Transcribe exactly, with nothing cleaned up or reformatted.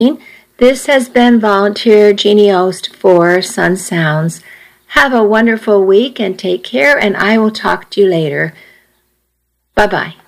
This has been Volunteer Jeannie Ost for Sun Sounds. Have a wonderful week and take care, and I will talk to you later. Bye-bye.